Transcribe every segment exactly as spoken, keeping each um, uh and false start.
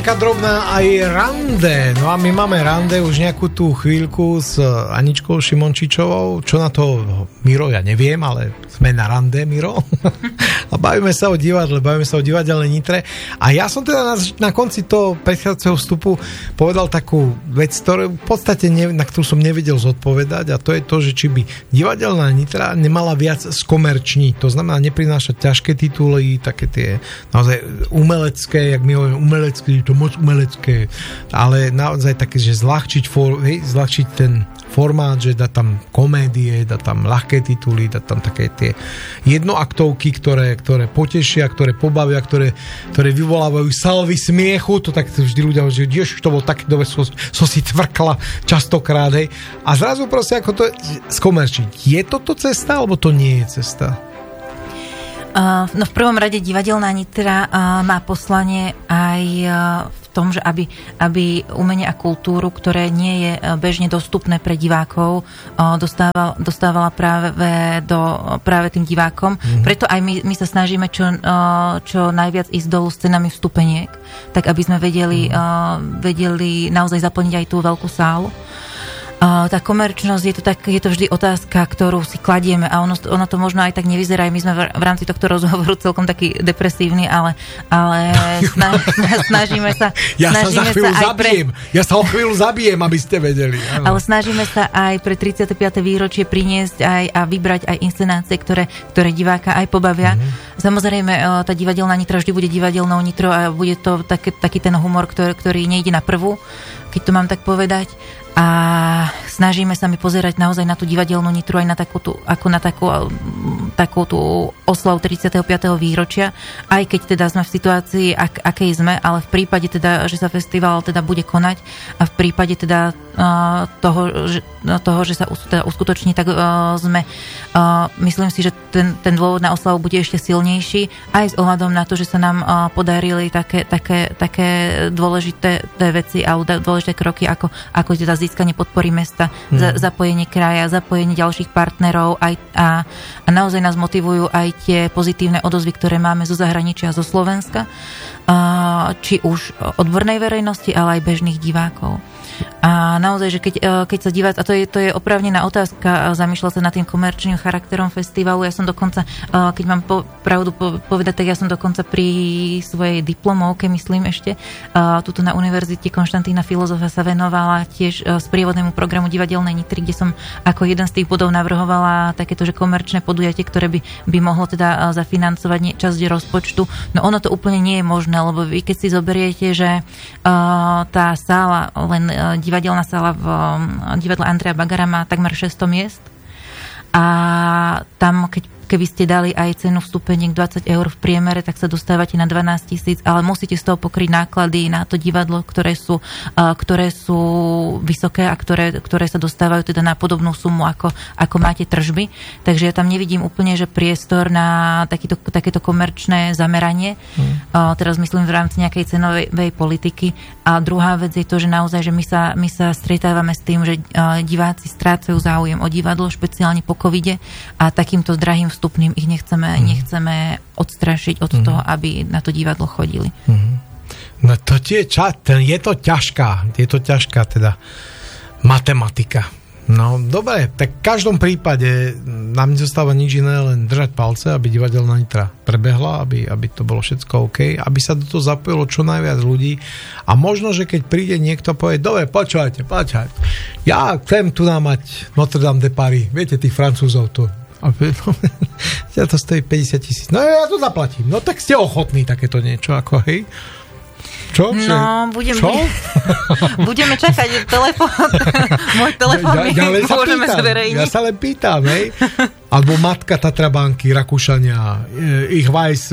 taká drobná aj rande. No a my máme rande už nejakú tú chvíľku s Aničkou Šimončičovou. Čo na to, Miro, ja neviem, ale sme na rande, Miro. A bavíme sa o divadle, bavíme sa o divadelnej Nitre. A ja som teda na, na konci toho predchádzajúceho vstupu povedal takú vec, ktorú v podstate ne, na ktorú som nevedel zodpovedať, a to je to, že či by divadelná Nitra nemala viac skomerčniť. To znamená neprinášať ťažké tituly, také tie naozaj umelecké, jak my hovoríme, umelecké, to moc umelecké, ale naozaj také, že zľahčiť, for, hej, zľahčiť ten formát, že dá tam komédie, dá tam ľahké tituly, dá tam také tie jednoaktovky, ktoré, ktoré potešia, ktoré pobavia, ktoré, ktoré vyvolávajú salvy smiechu, to tak vždy ľudia hovoria, že ježiš, to bol taký dobe, som so si tvrkla častokrát, hej. A zrazu proste ako to skomerčiť. Je toto cesta, alebo to nie je cesta? Uh, no v prvom rade divadelná Nitra uh, má poslanie aj uh, v tom, že aby, aby umenie a kultúru, ktoré nie je uh, bežne dostupné pre divákov, uh, dostávala, dostávala práve, do, práve tým divákom. Mm-hmm. Preto aj my, my sa snažíme čo, uh, čo najviac ísť dolu s cenami vstupeniek, tak aby sme vedeli, mm-hmm. uh, vedeli naozaj zaplniť aj tú veľkú sálu. Uh, tá komerčnosť, je to, tak, je to vždy otázka, ktorú si kladieme, a ono, ono to možno aj tak nevyzerá, aj my sme v, v rámci tohto rozhovoru celkom taký depresívny, ale, ale sna, snažíme sa ja snažíme sa za chvíľu sa zabijem pre... ja sa o chvíľu zabijem, aby ste vedeli, áno. Ale snažíme sa aj pre tridsiate piate výročie priniesť aj a vybrať aj inscenácie, ktoré, ktoré diváka aj pobavia. Mm-hmm. Samozrejme, tá divadelná Nitra vždy bude divadelnou Nitrou a bude to taký, taký ten humor, ktorý, ktorý nejde na prvú, keď to mám tak povedať. A snažíme sa mi pozerať naozaj na tú divadelnú Nitru aj na takú tú, ako na takú, takú tú oslavu tridsiateho piateho výročia, aj keď teda sme v situácii, ak, akej sme, ale v prípade teda, že sa festival teda bude konať a v prípade teda uh, toho, že, toho, že sa teda uskutoční, tak uh, sme, uh, myslím si, že ten, ten dôvod na oslavu bude ešte silnejší, aj s ohľadom na to, že sa nám uh, podarili také, také, také dôležité veci a dôležité kroky, ako, ako teda získanie podpory mesta, hmm. za, zapojenie kraja, zapojenie ďalších partnerov aj, a, a naozaj nás motivujú aj tie pozitívne odozvy, ktoré máme zo zahraničia, zo Slovenska, a, či už odbornej verejnosti, ale aj bežných divákov. A naozaj, že keď, keď sa dívať, a to je, to je oprávnená otázka, zamýšľať sa nad tým komerčným charakterom festivalu. Ja som dokonca, keď mám po, pravdu povedať, tak ja som dokonca pri svojej diplomovke, myslím ešte, tuto na Univerzite Konštantína Filozofa sa venovala tiež sprievodnému programu divadelnej Nitry, kde som ako jeden z tých bodov navrhovala takéto, že komerčné podujatie, ktoré by, by mohlo teda zafinancovať časť rozpočtu. No ono to úplne nie je možné, lebo vy keď si zoberiete, že tá sála, len divadelná sála v divadle Andreja Bagara má takmer šesťsto miest a tam, keď keby ste dali aj cenu vstupeniek dvadsať eur v priemere, tak sa dostávate na dvanásť tisíc, ale musíte z toho pokryť náklady na to divadlo, ktoré sú, uh, ktoré sú vysoké a ktoré, ktoré sa dostávajú teda na podobnú sumu, ako, ako máte tržby. Takže ja tam nevidím úplne, že priestor na takýto, takéto komerčné zameranie. Hmm. Uh, teraz myslím v rámci nejakej cenovej politiky. A druhá vec je to, že naozaj, že my sa, my sa stretávame s tým, že uh, diváci strácajú záujem o divadlo, špeciálne po covide, a takýmto drahým vstupným ich nechceme, mm. nechceme odstrašiť od mm. toho, aby na to divadlo chodili. Mm. No to je, je to ťažká, je to ťažká teda matematika. No dobre, tak v každom prípade nám nezostáva nič iné, len držať palce, aby divadelná Nitra prebehla, aby, aby to bolo všetko OK, aby sa do toho zapojilo čo najviac ľudí a možno, že keď príde niekto a povie, dobre, počúvajte, počúvajte, ja chcem tu nám mať Notre Dame de Paris, viete, tých Francúzov tu. Ja to stojí päťdesiat tisíc. No ja to zaplatím. No tak ste ochotní takéto niečo, ako hej. Čo? No, budem, Čo? budeme čakať telefón. Môj telefón ja, ja, ja môžeme zverejniť. Ja sa len pýtam, hej. Alebo matka Tatrabanky, Rakúšania. Ich weiß,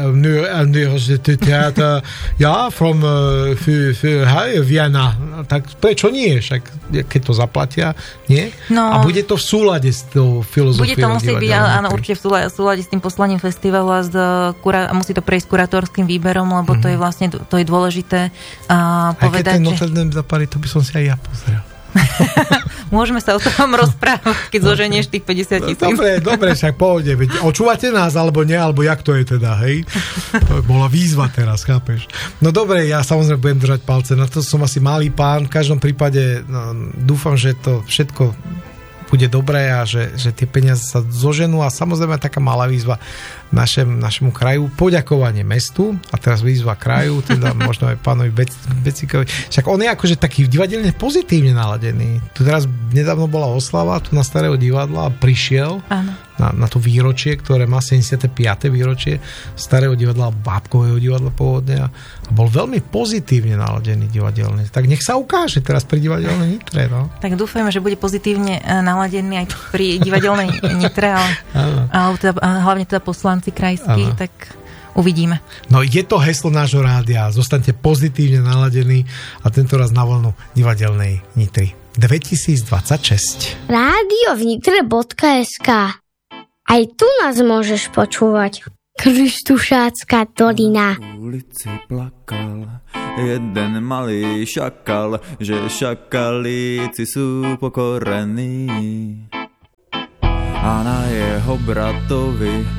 ja, from Vienna. Tak prečo nie? Však keď to zaplatia, nie? No, a bude to v súlade s tou filozofiou. Bude to musieť byť, áno, určite v súlade, v súlade s tým poslaním festivalu a s, kura, musí to prejsť kurátorským výberom, lebo mm-hmm. to je vlastne to je dôležité uh, povedať. Aj keď ten Notre Dame de Paris, to by som si aj ja pozrel. Môžeme sa o tom rozprávať, keď zoženieš tých päťdesiat tisíc. Dobre, dobre, však pohode. Očúvate nás, alebo nie, alebo jak to je teda, hej? To bola výzva teraz, chápeš? No dobre, ja samozrejme budem držať palce. Na to som asi malý pán. V každom prípade no, dúfam, že to všetko bude dobré a že, že tie peniaze sa zoženú a samozrejme taká malá výzva našem, našemu kraju, poďakovanie mestu a teraz výzva kraju, teda možno aj pánovi Becikovi. Však on je akože taký divadelne pozitívne naladený. Tu teraz nedávno bola oslava tu na Starého divadla a prišiel na, na to výročie, ktoré má sedemdesiate piate výročie Starého divadla, bábkového divadla pôvodne a bol veľmi pozitívne naladený divadelný. Tak nech sa ukáže teraz pri divadelnej Nitre. No. Tak dúfajme, že bude pozitívne naladený aj pri divadelnej Nitre, ale, ale teda, hlavne teda poslanci krajskí, tak uvidíme. No je to heslo nášho rádia. Zostaňte pozitívne naladení a tento raz na vlnu divadelnej Nitry. dvetisícdvadsaťšesť Rádio v nitre bodka es ká. Aj tu nás môžeš počúvať. Krištušácka dolina. V ulici plakal jeden malý šakal, že šakalíci sú pokorení. A na jeho bratovi